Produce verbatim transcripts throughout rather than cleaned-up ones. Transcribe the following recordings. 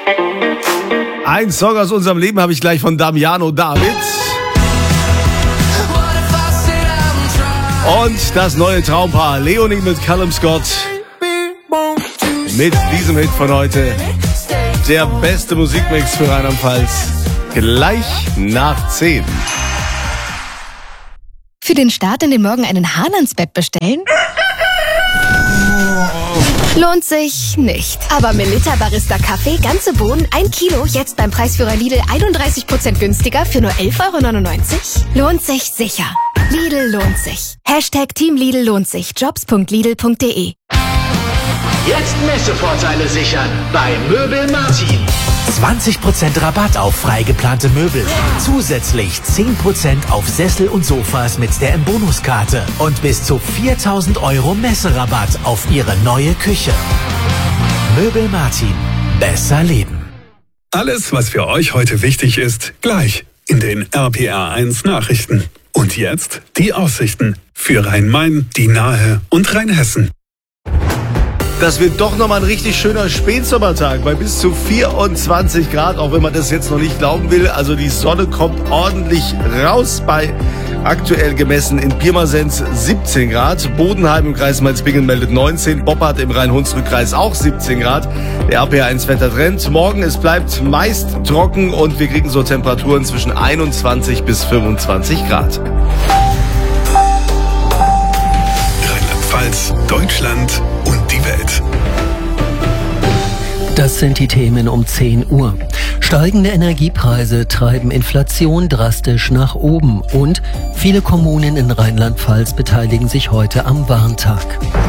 Ein Song aus unserem Leben habe ich gleich von Damiano David. Und das neue Traumpaar Leonie mit Callum Scott. Mit diesem Hit von heute. Der beste Musikmix für Rheinland-Pfalz. Gleich nach zehn. Für den Start in den Morgen einen Hahn ans Bett bestellen? Lohnt sich nicht. Aber Melitta Barista Kaffee, ganze Bohnen, ein Kilo, jetzt beim Preisführer Lidl einunddreißig Prozent günstiger für nur elf Euro neunundneunzig? Lohnt sich sicher. Lidl lohnt sich. Hashtag Team Lidl lohnt sich. Jobs punkt lidl punkt de. Jetzt Messevorteile sichern bei Möbel Martin. zwanzig Prozent Rabatt auf frei geplante Möbel. Zusätzlich zehn Prozent auf Sessel und Sofas mit der M-Bonus-Karte. Und bis zu viertausend Euro Messerabatt auf Ihre neue Küche. Möbel Martin. Besser leben. Alles, was für euch heute wichtig ist, gleich in den R P R eins Nachrichten. Und jetzt die Aussichten für Rhein-Main, die Nahe und Rheinhessen. Das wird doch nochmal ein richtig schöner Spätsommertag bei bis zu vierundzwanzig Grad, auch wenn man das jetzt noch nicht glauben will. Also die Sonne kommt ordentlich raus bei aktuell gemessen in Pirmasens siebzehn Grad. Bodenheim im Kreis Mainz-Bingen meldet neunzehn, Boppard im Rhein-Hunsrück-Kreis auch siebzehn Grad. Der R P R eins Wettertrend. Morgen, es bleibt meist trocken und wir kriegen so Temperaturen zwischen einundzwanzig bis fünfundzwanzig Grad. Rheinland-Pfalz, Deutschland und die Welt. Das sind die Themen um zehn Uhr. Steigende Energiepreise treiben Inflation drastisch nach oben und viele Kommunen in Rheinland-Pfalz beteiligen sich heute am Warntag.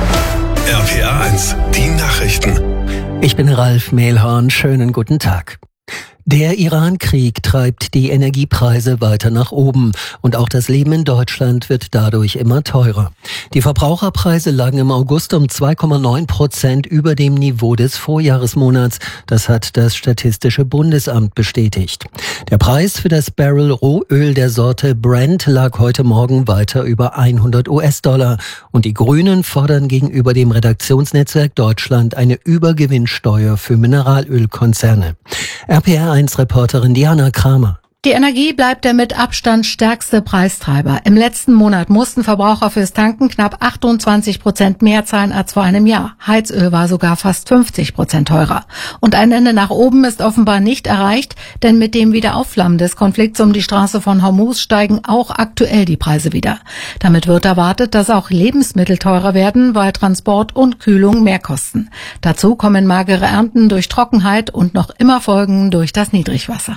R P R eins, die Nachrichten. Ich bin Ralf Mehlhorn, schönen guten Tag. Der Iran-Krieg treibt die Energiepreise weiter nach oben und auch das Leben in Deutschland wird dadurch immer teurer. Die Verbraucherpreise lagen im August um zwei Komma neun Prozent über dem Niveau des Vorjahresmonats. Das hat das Statistische Bundesamt bestätigt. Der Preis für das Barrel Rohöl der Sorte Brent lag heute Morgen weiter über hundert US-Dollar. Und die Grünen fordern gegenüber dem Redaktionsnetzwerk Deutschland eine Übergewinnsteuer für Mineralölkonzerne. R P R eins Reporterin Diana Kramer. Die Energie bleibt der mit Abstand stärkste Preistreiber. Im letzten Monat mussten Verbraucher fürs Tanken knapp achtundzwanzig Prozent mehr zahlen als vor einem Jahr. Heizöl war sogar fast fünfzig Prozent teurer. Und ein Ende nach oben ist offenbar nicht erreicht, denn mit dem Wiederaufflammen des Konflikts um die Straße von Hormuz steigen auch aktuell die Preise wieder. Damit wird erwartet, dass auch Lebensmittel teurer werden, weil Transport und Kühlung mehr kosten. Dazu kommen magere Ernten durch Trockenheit und noch immer Folgen durch das Niedrigwasser.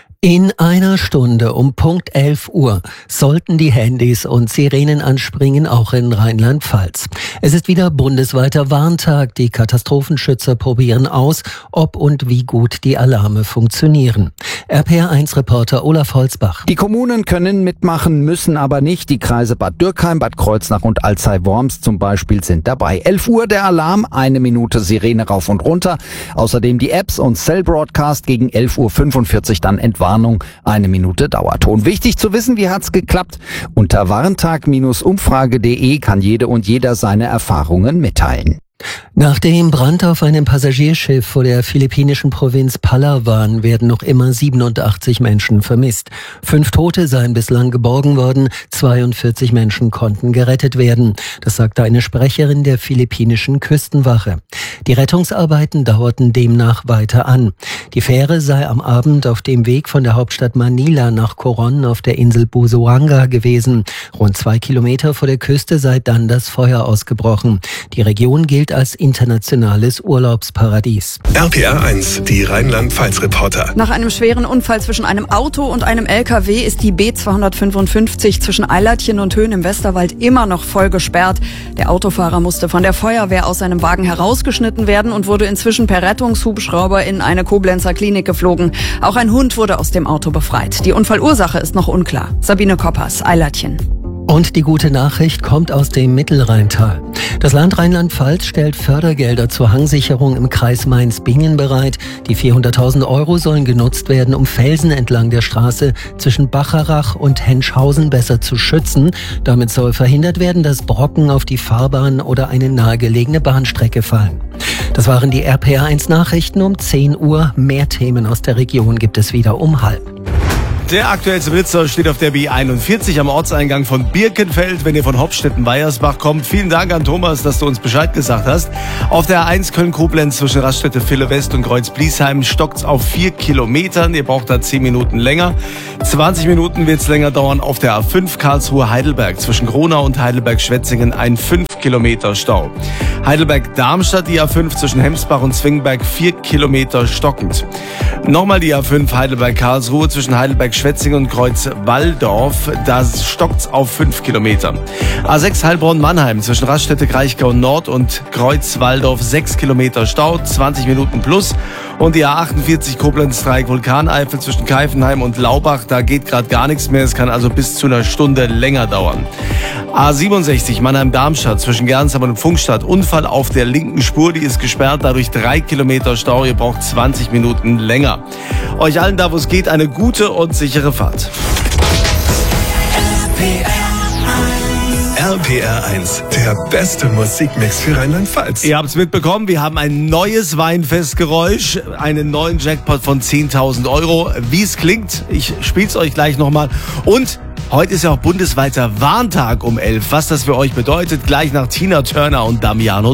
In einer Stunde um Punkt elf Uhr sollten die Handys und Sirenen anspringen, auch in Rheinland-Pfalz. Es ist wieder bundesweiter Warntag. Die Katastrophenschützer probieren aus, ob und wie gut die Alarme funktionieren. R P R eins Reporter Olaf Holzbach. Die Kommunen können mitmachen, müssen aber nicht. Die Kreise Bad Dürkheim, Bad Kreuznach und Alzey-Worms zum Beispiel sind dabei. elf Uhr der Alarm, eine Minute Sirene rauf und runter. Außerdem die Apps und Cell Broadcast gegen elf Uhr fünfundvierzig dann Entwarnung. Eine Minute Dauerton. Wichtig zu wissen, wie hat's geklappt? Unter warntag Bindestrich umfrage punkt de kann jede und jeder seine Erfahrungen mitteilen. Nach dem Brand auf einem Passagierschiff vor der philippinischen Provinz Palawan werden noch immer siebenundachtzig Menschen vermisst. Fünf Tote seien bislang geborgen worden, zweiundvierzig Menschen konnten gerettet werden. Das sagte eine Sprecherin der philippinischen Küstenwache. Die Rettungsarbeiten dauerten demnach weiter an. Die Fähre sei am Abend auf dem Weg von der Hauptstadt Manila nach Coron auf der Insel Busuanga gewesen. Rund zwei Kilometer vor der Küste sei dann das Feuer ausgebrochen. Die Region gilt als internationales Urlaubsparadies. R P R eins, die Rheinland-Pfalz-Reporter. Nach einem schweren Unfall zwischen einem Auto und einem L K W ist die B zweihundertfünfundfünfzig zwischen Eilertchen und Höhen im Westerwald immer noch voll gesperrt. Der Autofahrer musste von der Feuerwehr aus seinem Wagen herausgeschnitten werden und wurde inzwischen per Rettungshubschrauber in eine Koblenzer Klinik geflogen. Auch ein Hund wurde aus dem Auto befreit. Die Unfallursache ist noch unklar. Sabine Koppers, Eilertchen. Und die gute Nachricht kommt aus dem Mittelrheintal. Das Land Rheinland-Pfalz stellt Fördergelder zur Hangsicherung im Kreis Mainz-Bingen bereit. Die vierhunderttausend Euro sollen genutzt werden, um Felsen entlang der Straße zwischen Bacharach und Henschhausen besser zu schützen. Damit soll verhindert werden, dass Brocken auf die Fahrbahn oder eine nahegelegene Bahnstrecke fallen. Das waren die R P R eins Nachrichten um zehn Uhr. Mehr Themen aus der Region gibt es wieder um halb. Der aktuellste Blitzer steht auf der B einundvierzig am Ortseingang von Birkenfeld, wenn ihr von Hopstetten-Weiersbach kommt. Vielen Dank an Thomas, dass du uns Bescheid gesagt hast. Auf der A eins Köln-Koblenz zwischen Raststätte Ville West und Kreuz-Bliesheim stockt's auf vier Kilometern. Ihr braucht da zehn Minuten länger. zwanzig Minuten wird's länger dauern auf der A fünf Karlsruhe-Heidelberg zwischen Gronau und Heidelberg-Schwetzingen ein fünf Kilometer Stau. Heidelberg-Darmstadt, die A fünf zwischen Hemsbach und Zwingberg vier Kilometer stockend. Nochmal die A fünf Heidelberg-Karlsruhe zwischen Heidelberg-Schwetzingen und Kreuz-Walldorf. Da stockt's auf fünf Kilometer. A sechs Heilbronn-Mannheim zwischen Raststätte Kraichgau Nord und Kreuz-Walldorf sechs Kilometer Stau, zwanzig Minuten plus. Und die A achtundvierzig Koblenz-Dreieck Vulkaneifel zwischen Keifenheim und Laubach, da geht gerade gar nichts mehr. Es kann also bis zu einer Stunde länger dauern. A siebenundsechzig Mannheim-Darmstadt zwischen Gernsheim und Pfungstadt. Unfall auf der linken Spur, die ist gesperrt, dadurch drei Kilometer Stau. Ihr braucht zwanzig Minuten länger. Euch allen da, wo es geht, eine gute und sichere Fahrt. R P R eins, der beste Musikmix für Rheinland-Pfalz. Ihr habt's mitbekommen, wir haben ein neues Weinfestgeräusch, einen neuen Jackpot von zehntausend Euro. Wie es klingt, ich spiel's euch gleich nochmal. Und heute ist ja auch bundesweiter Warntag um elf. Was das für euch bedeutet, gleich nach Tina Turner und Damiano